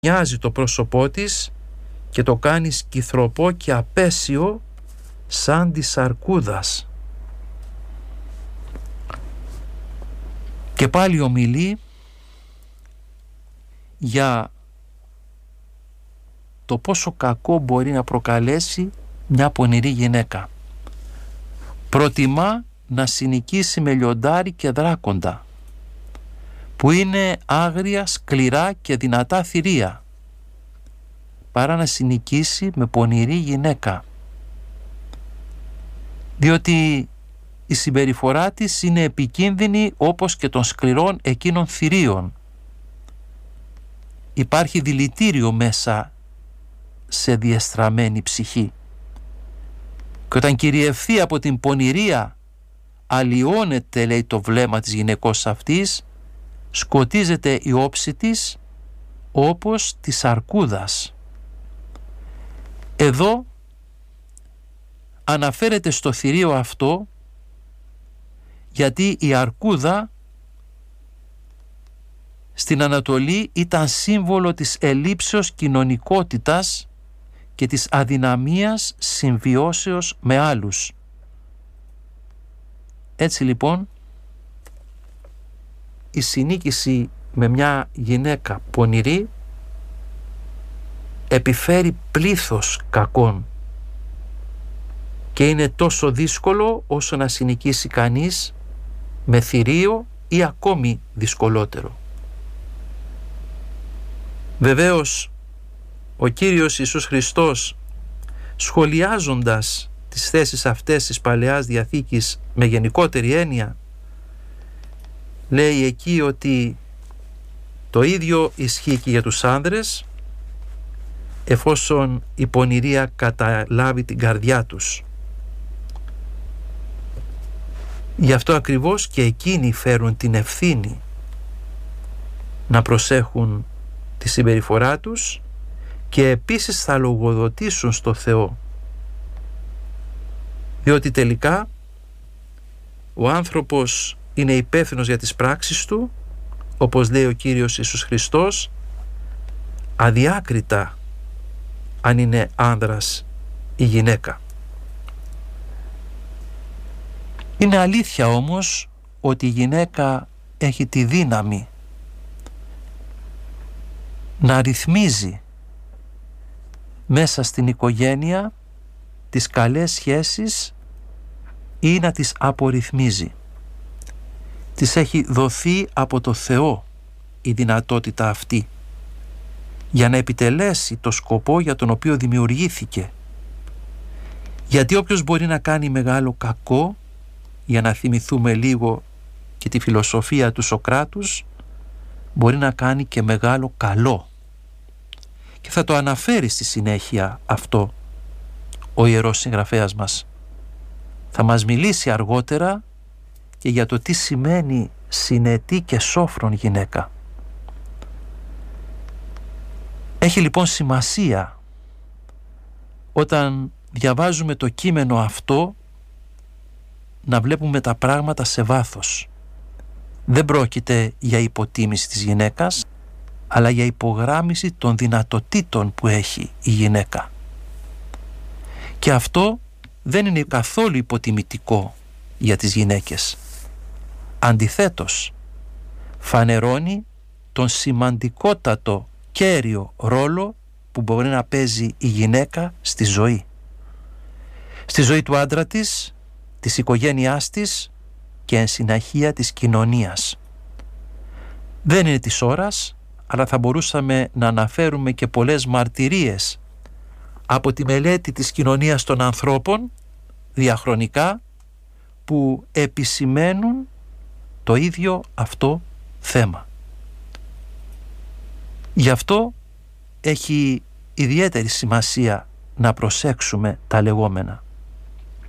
μοιάζει το πρόσωπό της και το κάνει σκυθροπό και απέσιο σαν της αρκούδας. Και πάλι ομιλεί για το πόσο κακό μπορεί να προκαλέσει μια πονηρή γυναίκα. Προτιμά να συνοικήσει με λιοντάρι και δράκοντα, που είναι άγρια, σκληρά και δυνατά θηρία, παρά να συνοικήσει με πονηρή γυναίκα, διότι η συμπεριφορά της είναι επικίνδυνη όπως και των σκληρών εκείνων θηρίων. Υπάρχει δηλητήριο μέσα σε διεστραμμένη ψυχή, και όταν κυριευθεί από την πονηρία, αλλοιώνεται, λέει, το βλέμμα της γυναικός αυτής, σκοτίζεται η όψη της όπως της αρκούδας. Εδώ αναφέρεται στο θηρίο αυτό γιατί η αρκούδα στην Ανατολή ήταν σύμβολο της ελλείψεως κοινωνικότητας και της αδυναμίας συμβιώσεως με άλλους. Έτσι λοιπόν, η συνοίκηση με μια γυναίκα πονηρή επιφέρει πλήθος κακών και είναι τόσο δύσκολο όσο να συνοικήσει κανείς με θηρίο ή ακόμη δυσκολότερο. Βεβαίως, ο Κύριος Ιησούς Χριστός, σχολιάζοντας τις θέσεις αυτές της Παλαιάς Διαθήκης με γενικότερη έννοια, λέει εκεί ότι το ίδιο ισχύει και για τους άνδρες, εφόσον η πονηρία καταλάβει την καρδιά τους. Γι' αυτό ακριβώς και εκείνοι φέρουν την ευθύνη να προσέχουν τη συμπεριφορά τους και επίσης θα λογοδοτήσουν στο Θεό, διότι τελικά ο άνθρωπος είναι υπεύθυνος για τις πράξεις του, όπως λέει ο Κύριος Ιησούς Χριστός, αδιάκριτα αν είναι άνδρας ή γυναίκα. Είναι αλήθεια όμως ότι η γυναίκα έχει τη δύναμη να ρυθμίζει μέσα στην οικογένεια τις καλές σχέσεις ή να τις απορριθμίζει. Της έχει δοθεί από το Θεό η δυνατότητα αυτή για να επιτελέσει το σκοπό για τον οποίο δημιουργήθηκε. Γιατί όποιος μπορεί να κάνει μεγάλο κακό, για να θυμηθούμε λίγο και τη φιλοσοφία του Σωκράτους, μπορεί να κάνει και μεγάλο καλό. Και θα το αναφέρει στη συνέχεια αυτό ο Ιερός Συγγραφέας μας. Θα μας μιλήσει αργότερα και για το τι σημαίνει συνετή και σόφρον γυναίκα. Έχει λοιπόν σημασία όταν διαβάζουμε το κείμενο αυτό να βλέπουμε τα πράγματα σε βάθος. Δεν πρόκειται για υποτίμηση της γυναίκας, αλλά για υπογράμμιση των δυνατοτήτων που έχει η γυναίκα. Και αυτό δεν είναι καθόλου υποτιμητικό για τις γυναίκες. Αντιθέτως, φανερώνει τον σημαντικότατο κέριο ρόλο που μπορεί να παίζει η γυναίκα στη ζωή. Στη ζωή του άντρα της, της οικογένειάς της και εν συναχεία της κοινωνίας. Δεν είναι της ώρας, αλλά θα μπορούσαμε να αναφέρουμε και πολλές μαρτυρίες από τη μελέτη της κοινωνίας των ανθρώπων διαχρονικά που επισημαίνουν το ίδιο αυτό θέμα. Γι' αυτό έχει ιδιαίτερη σημασία να προσέξουμε τα λεγόμενα.